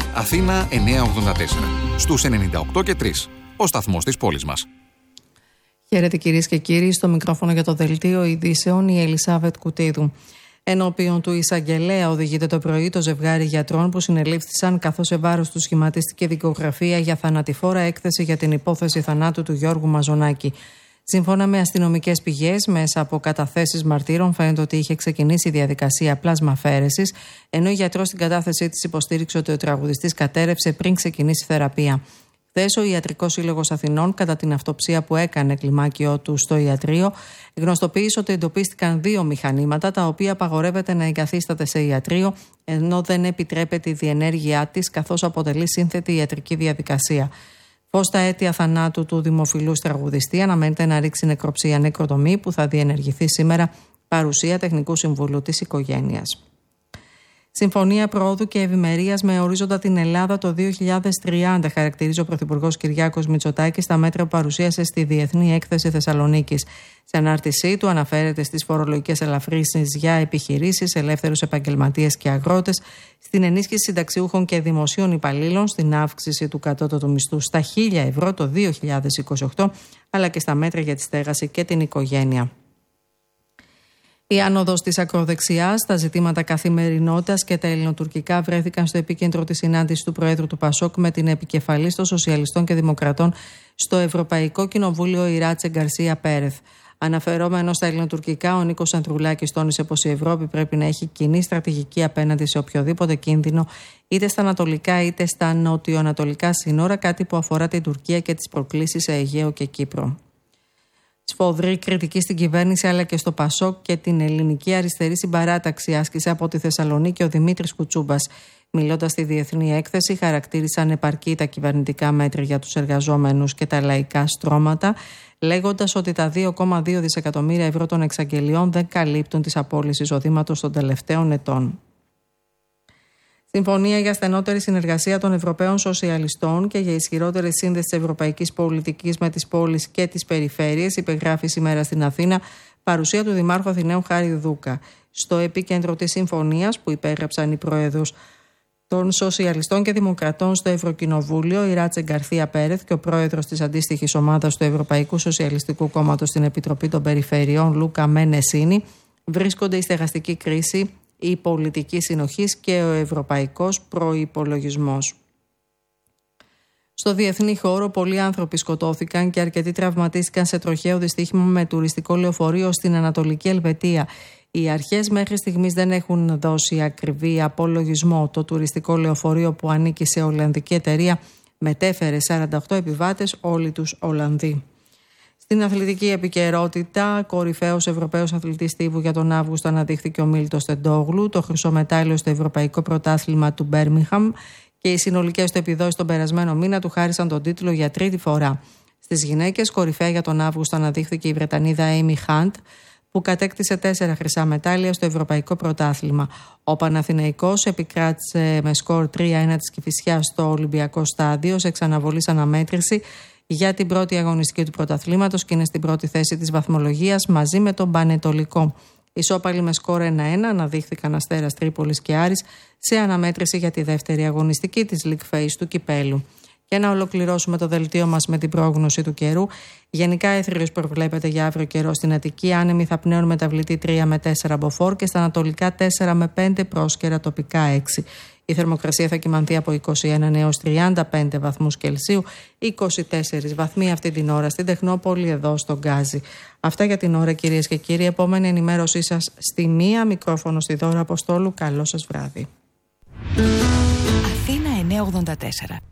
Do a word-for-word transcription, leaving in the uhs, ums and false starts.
Αθήνα εννιακόσια ογδόντα τέσσερα. Στους ενενήντα οκτώ και τρία. Ο σταθμός της πόλης μας. Χαίρετε κυρίες και κύριοι, στο μικρόφωνο για το δελτίο ειδήσεων η Ελισάβετ Κουτίδου. Ενώπιον του εισαγγελέα οδηγείται το πρωί το ζευγάρι γιατρών που συνελήφθησαν, καθώς σε βάρος του σχηματίστηκε δικογραφία για θανατηφόρα έκθεση για την υπόθεση θανάτου του Γιώργου Μαζονάκη. Σύμφωνα με αστυνομικές πηγές, μέσα από καταθέσεις μαρτύρων, φαίνεται ότι είχε ξεκινήσει η διαδικασία πλασμαφαίρεσης, ενώ ο γιατρός στην κατάθεσή της υποστήριξε ότι ο τραγουδιστής κατέρευσε πριν ξεκινήσει θεραπεία. Χθες, ο Ιατρικός Σύλλογος Αθηνών, κατά την αυτοψία που έκανε κλιμάκιό του στο ιατρείο, γνωστοποίησε ότι εντοπίστηκαν δύο μηχανήματα τα οποία απαγορεύεται να εγκαθίσταται σε ιατρείο, ενώ δεν επιτρέπεται η διενέργειά της, καθώς αποτελεί σύνθετη ιατρική διαδικασία. Φως στα αίτια θανάτου του δημοφιλούς τραγουδιστή αναμένεται να ρίξει νεκροψία νεκροτομή που θα διενεργηθεί σήμερα, παρουσία τεχνικού συμβούλου της οικογένειας. Συμφωνία προόδου και ευημερίας με ορίζοντα την Ελλάδα το δύο χιλιάδες τριάντα, χαρακτηρίζει ο Πρωθυπουργός Κυριάκος Μητσοτάκης στα μέτρα που παρουσίασε στη Διεθνή Έκθεση Θεσσαλονίκης. Σε ανάρτησή του αναφέρεται στις φορολογικές ελαφρύνσεις για επιχειρήσεις, ελεύθερους επαγγελματίες και αγρότες, στην ενίσχυση συνταξιούχων και δημοσίων υπαλλήλων, στην αύξηση του κατώτατου μισθού στα χίλια ευρώ το δύο χιλιάδες είκοσι οκτώ, αλλά και στα μέτρα για τη στέγαση και την οικογένεια. Η άνοδος της ακροδεξιάς, τα ζητήματα καθημερινότητας και τα ελληνοτουρκικά βρέθηκαν στο επίκεντρο της συνάντησης του Προέδρου του Πασόκ με την επικεφαλής των Σοσιαλιστών και Δημοκρατών στο Ευρωπαϊκό Κοινοβούλιο Ιράτσε Γκαρσία Πέρεθ. Αναφερόμενο στα ελληνοτουρκικά, ο Νίκος Ανδρουλάκης τόνισε πως η Ευρώπη πρέπει να έχει κοινή στρατηγική απέναντι σε οποιοδήποτε κίνδυνο, είτε στα ανατολικά είτε στα νοτιοανατολικά σύνορα, κάτι που αφορά την Τουρκία και τις προκλήσεις σε Αιγαίο και Κύπρο. Σφοδρή κριτική στην κυβέρνηση αλλά και στο Πασόκ και την ελληνική αριστερή συμπαράταξη άσκησε από τη Θεσσαλονίκη ο Δημήτρης Κουτσούμπας. Μιλώντας στη Διεθνή Έκθεση, χαρακτήρισαν επαρκή τα κυβερνητικά μέτρα για τους εργαζόμενους και τα λαϊκά στρώματα, λέγοντας ότι τα δύο κόμμα δύο δισεκατομμύρια ευρώ των εξαγγελιών δεν καλύπτουν τις απώλειες εισοδήματος των τελευταίων ετών. Συμφωνία για στενότερη συνεργασία των Ευρωπαίων Σοσιαλιστών και για ισχυρότερη σύνδεση της ευρωπαϊκής πολιτικής με τις πόλεις και τις περιφέρειες υπεγράφει σήμερα στην Αθήνα, παρουσία του Δημάρχου Αθηναίου Χάρη Δούκα. Στο επίκεντρο της συμφωνίας, που υπέγραψαν οι πρόεδρους των Σοσιαλιστών και Δημοκρατών στο Ευρωκοινοβούλιο, η Ράτσε Γκαρθία Πέρεθ, και ο πρόεδρος της αντίστοιχης ομάδας του Ευρωπαϊκού Σοσιαλιστικού Κόμματος στην Επιτροπή των Περιφερειών, Λούκα Μενεσίνη, βρίσκονται η στεγαστική κρίση, η πολιτική συνοχής και ο ευρωπαϊκός προϋπολογισμός. Στο διεθνή χώρο, πολλοί άνθρωποι σκοτώθηκαν και αρκετοί τραυματίστηκαν σε τροχαίο δυστύχημα με τουριστικό λεωφορείο στην Ανατολική Ελβετία. Οι αρχές μέχρι στιγμής δεν έχουν δώσει ακριβή απολογισμό. Το τουριστικό λεωφορείο, που ανήκει σε ολλανδική εταιρεία, μετέφερε σαράντα οκτώ επιβάτες, όλοι τους Ολλανδοί. Στην αθλητική επικαιρότητα, κορυφαίος Ευρωπαίος αθλητής τύβου για τον Αύγουστο αναδείχθηκε ο Μίλτος Τεντόγλου, το χρυσό μετάλλιο στο Ευρωπαϊκό Πρωτάθλημα του Μπέρμιγχαμ και οι συνολικές του επιδόσεις τον περασμένο μήνα του χάρισαν τον τίτλο για τρίτη φορά. Στις γυναίκες, κορυφαία για τον Αύγουστο αναδείχθηκε η Βρετανίδα Amy Hunt, που κατέκτησε τέσσερα χρυσά μετάλλια στο Ευρωπαϊκό Πρωτάθλημα. Ο Παναθηναϊκός επικράτησε με σκορ τρία ένα της Κηφισιάς στο Ολυμπιακό Στάδιο σε εξαναβολής αναμέτρηση για την πρώτη αγωνιστική του πρωταθλήματος και είναι στην πρώτη θέση της βαθμολογίας μαζί με τον Πανετολικό. Ισόπαλοι με σκορ ένα ένα αναδείχθηκαν Αστέρας Τρίπολης και Άρης σε αναμέτρηση για τη δεύτερη αγωνιστική της League Phase του Κυπέλου. Και να ολοκληρώσουμε το δελτίο μας με την πρόγνωση του καιρού. Γενικά έθριος προβλέπεται για αύριο καιρό στην Αττική. Άνεμοι θα πνέουν μεταβλητή τρία με τέσσερα μποφόρ και στα ανατολικά τέσσερα με πέντε, πρόσκαιρα τοπικά έξι. Η θερμοκρασία θα κυμανθεί από είκοσι ένα έως τριάντα πέντε βαθμούς Κελσίου, είκοσι τέσσερις βαθμοί αυτή την ώρα στην Τεχνόπολη, εδώ στο Γκάζι. Αυτά για την ώρα, κυρίες και κύριοι. Επόμενη ενημέρωσή σας στη μία. Μικρόφωνο στη Δώρα Αποστόλου. Καλό σας βράδυ. Αθήνα εννιακόσια ογδόντα τέσσερα.